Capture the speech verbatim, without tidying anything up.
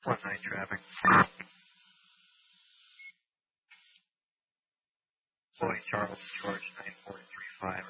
one nine traffic. Boy, Charles, George, nine four three five.